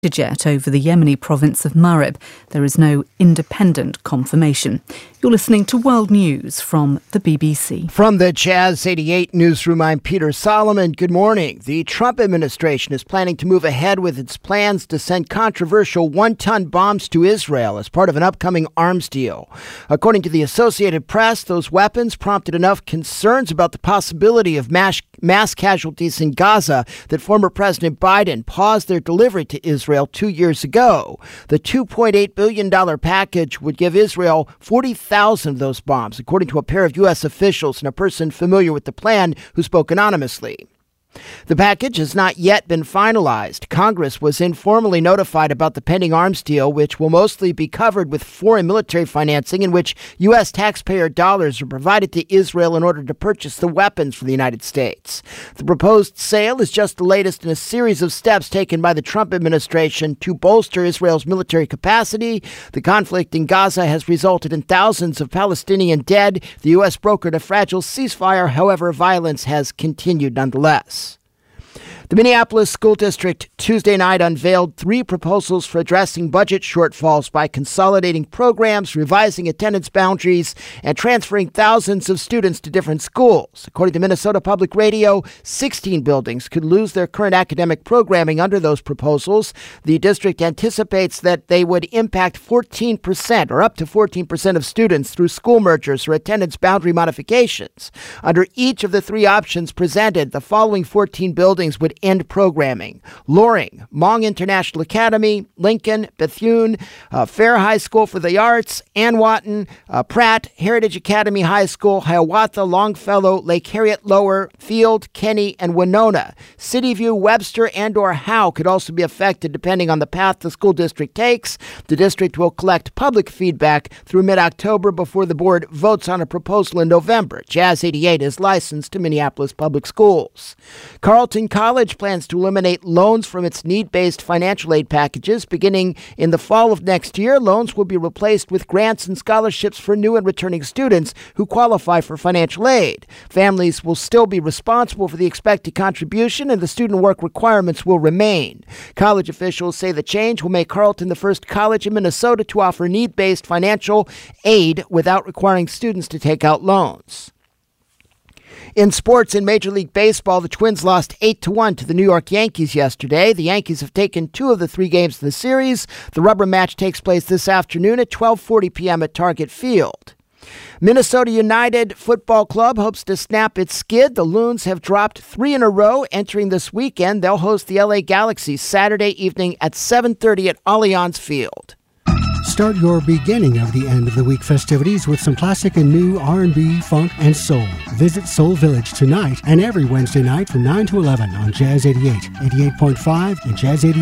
jet over the Yemeni province of Marib. There is no independent confirmation. You're listening to World News from the BBC. From the Jazz 88 newsroom, I'm Peter Solomon. Good morning. The Trump administration is planning to move ahead with its plans to send controversial one-ton bombs to Israel as part of an upcoming arms deal. According to the Associated Press, those weapons prompted enough concerns about the possibility of mass casualties in Gaza that former President Biden paused their delivery to Israel 2 years ago. The $2.8 billion package would give Israel 40,000 of those bombs, according to a pair of U.S. officials and a person familiar with the plan who spoke anonymously. The package has not yet been finalized. Congress was informally notified about the pending arms deal, which will mostly be covered with foreign military financing in which U.S. taxpayer dollars are provided to Israel in order to purchase the weapons for the United States. The proposed sale is just the latest in a series of steps taken by the Trump administration to bolster Israel's military capacity. The conflict in Gaza has resulted in thousands of Palestinian dead. The U.S. brokered a fragile ceasefire. However, violence has continued nonetheless. The Minneapolis School District Tuesday night unveiled 3 proposals for addressing budget shortfalls by consolidating programs, revising attendance boundaries, and transferring thousands of students to different schools. According to Minnesota Public Radio, 16 buildings could lose their current academic programming under those proposals. The district anticipates that they would impact 14% or up to 14% of students through school mergers or attendance boundary modifications. Under each of the 3 options presented, the following 14 buildings would end programming: Loring, Hmong International Academy, Lincoln, Bethune, Fair High School for the Arts, Anwatin, Pratt, Heritage Academy High School, Hiawatha, Longfellow, Lake Harriet Lower, Field, Kenny, and Winona. Cityview, Webster, and/or Howe could also be affected depending on the path the school district takes. The district will collect public feedback through mid-October before the board votes on a proposal in November. Jazz 88 is licensed to Minneapolis Public Schools. Carleton College plans to eliminate loans from its need-based financial aid packages. Beginning in the fall of next year, loans will be replaced with grants and scholarships for new and returning students who qualify for financial aid. Families will still be responsible for the expected contribution, and the student work requirements will remain. College officials say the change will make Carleton the first college in Minnesota to offer need-based financial aid without requiring students to take out loans. In sports, in Major League Baseball, the Twins lost 8-1 to the New York Yankees yesterday. The Yankees have taken 2 of the 3 games in the series. The rubber match takes place this afternoon at 12:40 p.m. at Target Field. Minnesota United Football Club hopes to snap its skid. The Loons have dropped 3 in a row. Entering this weekend, they'll host the LA Galaxy Saturday evening at 7:30 at Allianz Field. Start your beginning of the end of the week festivities with some classic and new R&B, funk, and soul. Visit Soul Village tonight and every Wednesday night from 9 to 11 on Jazz 88, 88.5, and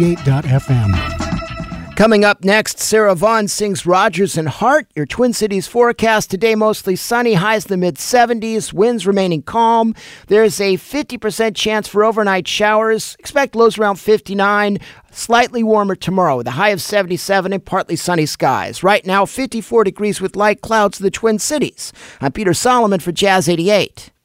Jazz88.fm. Coming up next, Sarah Vaughan sings Rodgers and Hart. Your Twin Cities forecast today, mostly sunny, highs in the mid-70s, winds remaining calm. There's a 50% chance for overnight showers. Expect lows around 59. Slightly warmer tomorrow with a high of 77 and partly sunny skies. Right now, 54 degrees with light clouds in the Twin Cities. I'm Peter Solomon for Jazz 88.